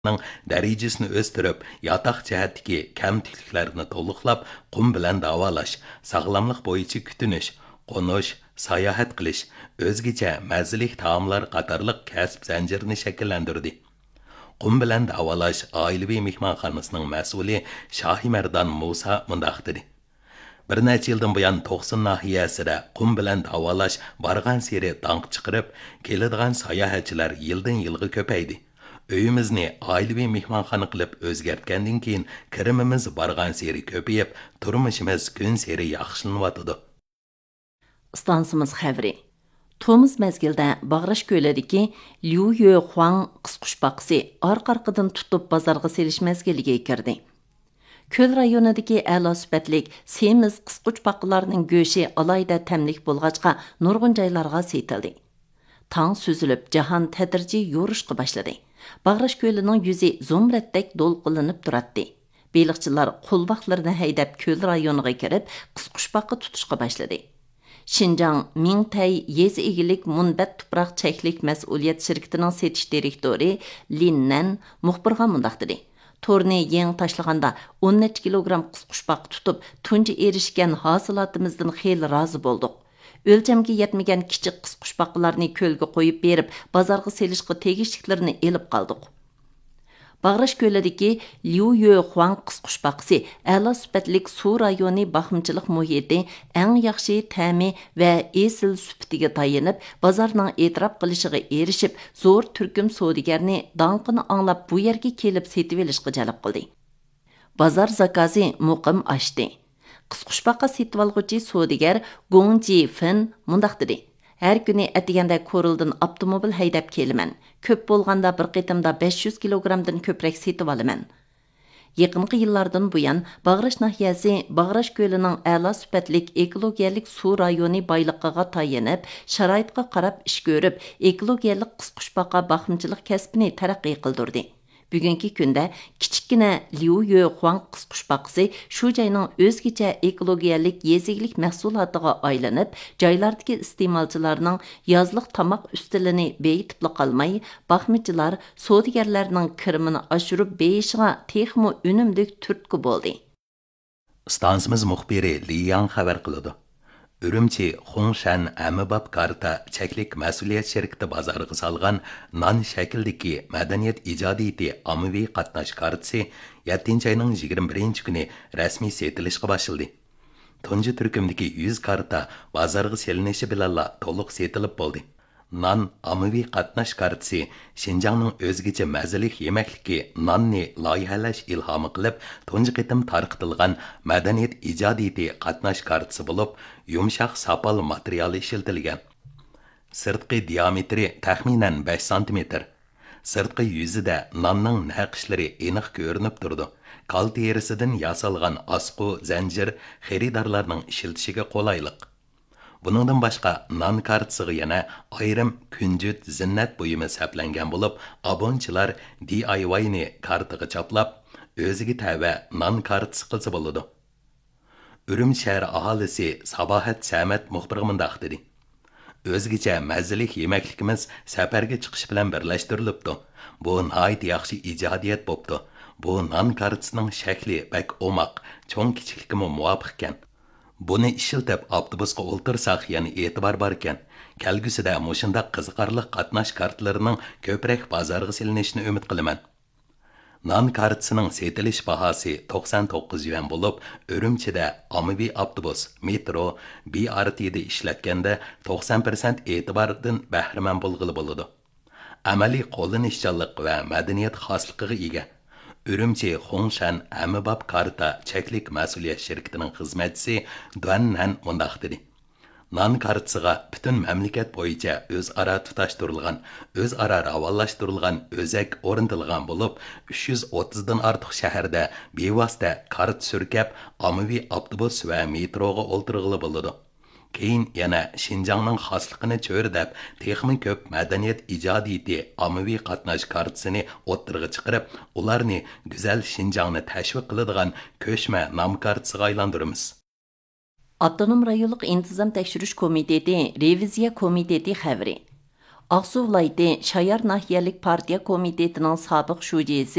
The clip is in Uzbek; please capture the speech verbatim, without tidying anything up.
darajasini o'stirib, yotoq jihatdagi kamtikliklarni to'liqlab, qum bilan davolash, sog'lomlik bo'yicha kutinish, qo'nish, sayohat qilish, o'zgacha mazalik taomlar qatorliq kasb zanjirini shakllantirdi. Qum bilan davolash oilaviy mehmonxonasining mas'uli Shohimardon Musa mundoq dedi. Bir necha yildan buyon to'qson nahiyasida qum bilan davolash bargan seri danq chiqarib, keladigan sayohatchilar yildan yilga ko'paydi. Uyimizni oilaviy mehmonxona qilib o'zgartgandan keyin kirimimiz bargan seri ko'payib, turmushimiz kun seri yaxshilanyotdi. Stansimiz xavri. Tomuz mezgildə Bağraş ko'lidagi Liu Yue Huang qisqushbaqisi arqa-arqadan tutub bazarga selish mezgiliga kirdi. Ko'l rayonidagi a'lo sifatlik semiz qisqushbaqlarning go'shi alayda tamlik bo'lg'achqa nurg'un joylarga setildi. Tang süzülüp jahon tadrijiy yo'rishqa boshladi. Bağraş ko'lining yuzi zumratdek do'lqinlanib turadi. Beliqchilar qo'lbaqlarini haydab ko'l rayoniga kirib, qisqushbaqqa tutishqa boshladi. Şinjan Mingtay Yezi egilik Munbat Tuproq Cheklik mas'uliyat shirkatining setish direktori Lin Nan muxbirga mundaq dedi. Torni yeng tashlaganda o'n necha kilogramm qisqushbaq tutib, tunji erishgan hosilatimizdan xeyli rozi bo'ldik. O'lchamga yetmagan kichik qisqushbaqlarni ko'lga qo'yib berib, bozorga selishga tegishliklarini elib qoldik. Bağraş ko'lidagi Liu Yue Huang qisqushbaqisi a'lo sifatlik suv rayoni baxımçılıq muhiti eng yaxshi ta'mi va esil sifatiga tayanib, bozorning e'tirof qilishiga erishib, zo'r turkum savdogarni donqini anglab bu yerga kelib setib olishga jalb qildi. Bozor zakozi muqim ochdi. Qisqushbaqqa setib olg'uchi savdogar Gong Ji Fin mundaq dedi. Her günü ətigəndə koruldan avtomobil haydab keliman. Köp bolğanda bir qitimda besh yuz kilogramdan köprək setib alaman. Yaqinqi yillardan buyan Bağraş nahiyasi Bağraş ko'lining a'lo sifatlik ekologiyalik suv rayoni boyliqiga tayanib, sharoitga qarab ish ko'rib, ekologiyalik qisqushbaqa baxımçılıq kasbini taraqqiy qildirdi. Bugungi kunda kichikgina Liu Yue Huang qisqushbaqisi shu joyning o'zgacha ekologiyalik yeziglik mahsulotiga aylanib, joylardagi iste'molchilarning yozliq tomoq ustilini beyitib qolmay, baxmichilar savdogarlarning kirimini oshirib beyishiga texmo unumlik turtki bo'ldi. Stansimiz muxbiri Li Yang xabar qiladi. Ürümçi Xongshan Amibab Karta cheklik mas'uliyat shirkati bozoriga salgan non shakldagi madaniyat ijodiyati ommaviy qatnash kartasi yettinchi ayning yigirma birinchi kuni rasmiy setilishga boshladi. Tunji turkumdagi yuz karta bozorga selinishi bilan to'liq setilib bo'ldi. Non ommaviy qatnash kartasi Xinjiangning o'zgacha mazalik yemakligi nonni loyihalash ilhomi qilib, tunji qitim tarqitilgan madaniyat ijodiyati qatnash kartasi bo'lib, yumshoq sopol materiali ishlatilgan. Sirtqi diametri taxminan besh santimetr. Sirtqi yuzida nonning naqshlari aniq ko'rinib turdi. Kal terisidan yasalgan asqu zanjir xaridorlarning ishlatishiga qulaylik. Buningdan boshqa non kartasiga yana ayrim kunjut zinnat buyumi saplangan bo'lib, abonchilar D I Y ni kartaga chaplab, o'ziga tava non kartasi qilsa bo'ladi. Ürüm shahri aholisi Sabohat Samat muxbirga mundaq dedi. O'zgacha mazalik yemakligimiz safarga chiqish bilan birlashtirilibdi. Bu nihoyat yaxshi ijodiyat bo'pti. Bu non kartasining shakli bak omoq, cho'ng kichikligimi muvofiq ekan. Buni ishiltib avtobusga o'ltirsak, yana e'tibor bor ekan. Kelgusida mushunda qiziqarli qatnash kartlarining ko'proq bozorga selinishini umid qilaman. Non kartasining setilish bahosi to'qson to'qqiz yuan bo'lib, Urumchida ommaviy avtobus, metro, B R T da ishlatganda to'qson foiz e'tibordan bahramand bo'lg'ili bo'ladi. Amaliy qo'llanishchanlik va madaniyat xosligiga ega. Ürümçi Xongshan Amibab Karta cheklik mas'uliyat shirkatining xizmatchisi Duan Nan mundaq dedi. Non kartasiga butun mamlakat bo'yicha o'zaro tutashtirilgan, o'zaro ravolashtirilgan o'zak o'rnatilgan bo'lib, uch yuz o'ttiz dan ortiq shaharda bevosita kart surkab, ommaviy avtobus va metroga o'ltirg'ili bo'ladi. Keyin yana Xinjiangning xosligini cho'rdab, texnik ko'p madaniyat ijodiyati ommaviy qatnash kartasini o'ttirg'i chiqarib, ularni go'zal Xinjiangni tashviq qiladigan ko'chma nom kartasiga aylantiramiz. Avtonom rayonlik intizom tekshirish komiteti, reviziya komiteti xabari. Ақсу viloyati Шаяр nahiyalik partiya komitetining sobiq shujisi